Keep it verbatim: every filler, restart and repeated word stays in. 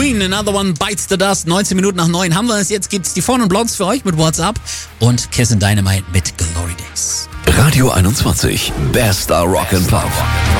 Queen, Another One Bites the Dust. neunzehn Minuten nach neun haben wir es. Jetzt gibt's die Phone und Blondes für euch mit WhatsApp und Kiss and Dynamite mit Glory Days. Radio einundzwanzig, bester Rock and Pop.